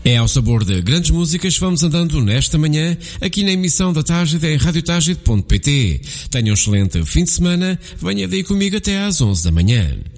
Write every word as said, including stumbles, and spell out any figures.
É ao sabor de grandes músicas que vamos andando nesta manhã, aqui na emissão da Tágide em rádio tágide ponto pt. Tenha um excelente fim de semana, venha daí comigo até às onze da manhã.